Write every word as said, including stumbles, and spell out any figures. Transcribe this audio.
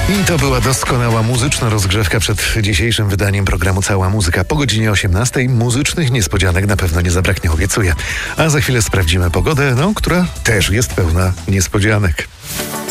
I to była doskonała muzyczna rozgrzewka przed dzisiejszym wydaniem programu Cała Muzyka. Po godzinie osiemnastej muzycznych niespodzianek na pewno nie zabraknie, obiecuję. A za chwilę sprawdzimy pogodę, no, która też jest pełna niespodzianek.